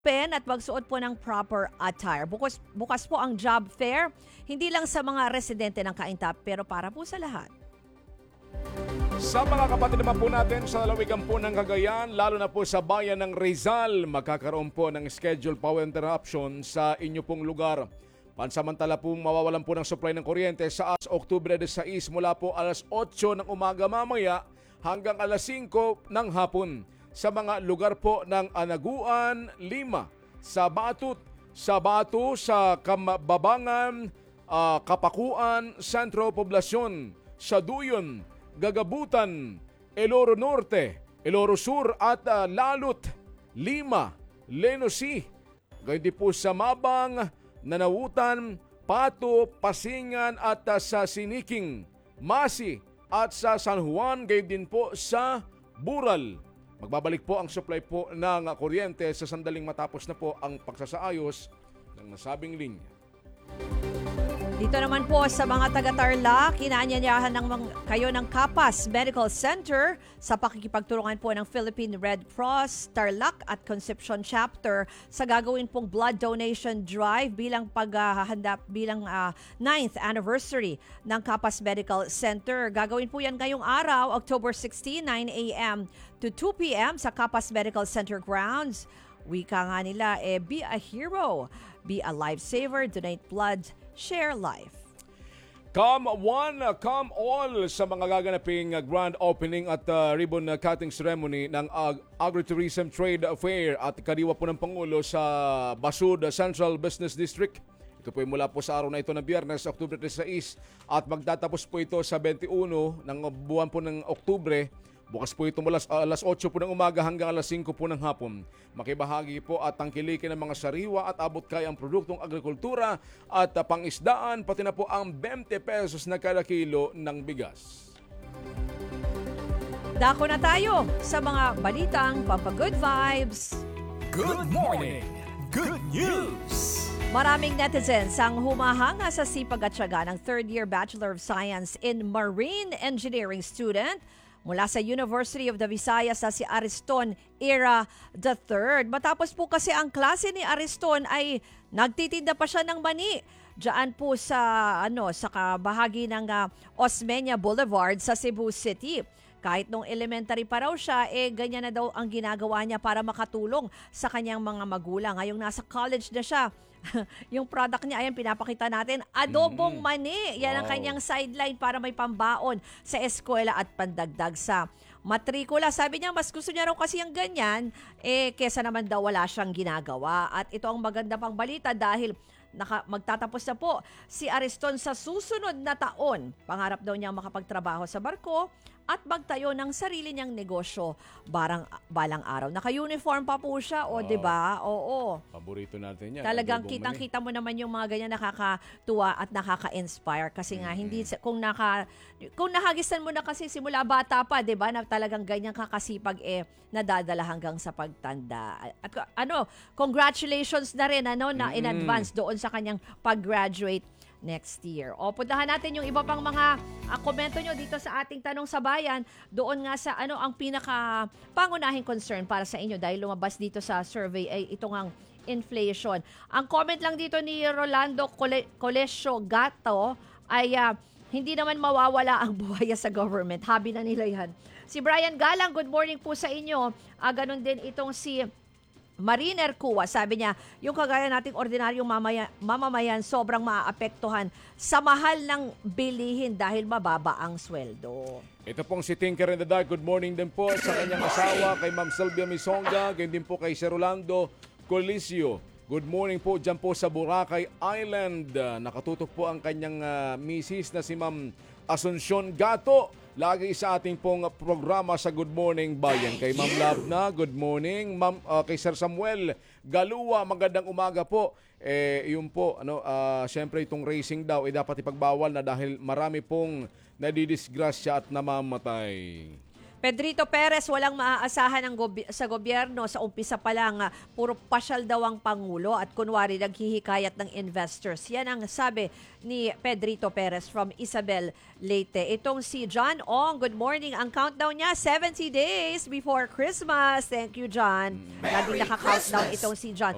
pen at magsuot po ng proper attire. Bukas po ang job fair, hindi lang sa mga residente ng Kaintap, pero para po sa lahat. Sa mga kapatid naman po natin sa lalawigan po ng Cagayan, lalo na po sa bayan ng Rizal, magkakaroon po ng scheduled power interruption sa inyo pong lugar. Pansamantala po mawawalan po ng supply ng kuryente sa Oktubre 16 mula po alas 8 ng umaga mamaya hanggang alas 5 ng hapon sa mga lugar po ng Anaguan, Lima, sa Batut, sa Batu, sa Kambabangan, Kapakuan, Sentro Poblasyon, sa Duyon, Gagabutan, Eloro Norte, Eloro Sur at Lalut, Lima, Lenosi. Gayon din po sa Mabang, Nanawutan, Pato, Pasingan at sa Siniking, Masi at sa San Juan, gayon din po sa Bural. Magbabalik po ang supply po ng kuryente sa sandaling matapos na po ang pagsasaayos ng nasabing linya. Dito naman po sa mga taga-Tarlac, kinaanyayahan kayo ng Kapas Medical Center sa pakikipagtulungan po ng Philippine Red Cross, Tarlac at Concepcion Chapter sa gagawin pong blood donation drive bilang paghahanda bilang 9th anniversary ng Kapas Medical Center. Gagawin po yan ngayong araw, October 16, 9 a.m. to 2 p.m. sa Kapas Medical Center grounds. Wika nga nila, be a hero, be a lifesaver, donate blood, share life. Come one, come all sa mga gaganaping grand opening at ribbon cutting ceremony ng Agritourism Trade Fair at kadiwa po ng Pangulo sa Basud Central Business District. Ito po ay mula po sa araw na ito na Biyernes, Oktubre 16 at magtatapos po ito sa 21 ng buwan po ng Oktubre. Bukas po ito mula alas 8 po ng umaga hanggang alas 5 po ng hapon. Makibahagi po at tangkilikin ng mga sariwa at abot kayang produktong agrikultura at pangisdaan, pati na po ang 20 pesos na kada kilo ng bigas. Dako na tayo sa mga balitang pampagood vibes. Good morning! Good news! Maraming netizens ang humahanga sa sipag at tiyaga ng third-year Bachelor of Science in Marine Engineering student mula sa University of the Visayas na si Ariston Ira III. Matapos po kasi ang klase ni Ariston ay nagtitinda pa siya ng mani. Diyan po sa bahagi ng Osmeña Boulevard sa Cebu City. Kahit nung elementary pa raw siya, ganyan na daw ang ginagawa niya para makatulong sa kanyang mga magulang. Ngayong nasa college na siya, yung product niya, ayan, pinapakita natin, adobong mani. Yan ang kanyang sideline para may pambaon sa eskwela at pandagdag sa matrikula. Sabi niya, mas gusto niya raw kasi yung ganyan, kesa naman daw wala siyang ginagawa. At ito ang maganda pang balita dahil magtatapos na po si Ariston sa susunod na taon. Pangarap daw niya makapagtrabaho sa barko at magtayo ng sarili niyang negosyo balang araw. Naka-uniform pa po siya, di ba? Oo. Paborito natin yan. Talagang kitang-kita mo naman yung mga ganyan nakakatuwa at nakaka-inspire kasi nga hindi kung nahagisan mo na kasi simula bata pa, 'di ba? Na talagang ganyan kakasipag nadadala hanggang sa pagtanda. At congratulations na rin na in advance doon sa kanyang pag-graduate next year. Puntahan natin yung iba pang mga komento nyo dito sa ating Tanong sa Bayan. Doon nga sa ang pinaka pangunahing concern para sa inyo dahil lumabas dito sa survey ay ito ngang inflation. Ang comment lang dito ni Rolando Colesio Gato ay hindi naman mawawala ang buhaya sa government. Habi na nila yan. Si Brian Galang, good morning po sa inyo. Ganun din itong si Mariner Kuwa, sabi niya, yung kagaya nating ordinaryong mamamayan sobrang maaapektuhan sa mahal ng bilihin dahil mababa ang sweldo. Ito pong si Tinker in the Dark, good morning din po sa kanyang asawa, kay Ma'am Sylvia Misonga, ganyan din po kay Sir Rolando Colisio. Good morning po dyan po sa Boracay Island. Nakatutok po ang kanyang misis na si Ma'am Asuncion Gato. Lagi sa ating pong programa sa Good Morning Bayan. Kay Ma'am Labna, good morning. Kay Sir Samuel Galua, magandang umaga po. Yun po, syempre itong racing daw, dapat ipagbawal na dahil marami pong nadidisgrasya at namamatay. Pedrito Perez, walang maaasahan sa gobyerno. Sa umpisa pa lang, puro pasyal daw ang Pangulo at kunwari naghihikayat ng investors. Yan ang sabi ni Pedrito Perez from Isabel Leyte. Itong si John Ong, good morning. Ang countdown niya, 70 days before Christmas. Thank you, John. Laging naka-countdown itong si John.